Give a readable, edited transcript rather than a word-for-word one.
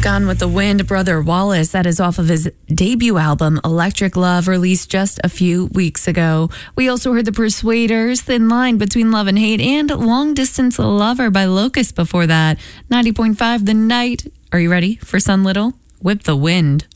Gone with the Wind, Brother Wallace. That is off of his debut album, Electric Love, released just a few weeks ago. We also heard The Persuaders, Thin Line Between Love and Hate, and Long Distance Lover by Locust before that. 90.5 The Night. Are you ready for Sun Little? Whip the Wind.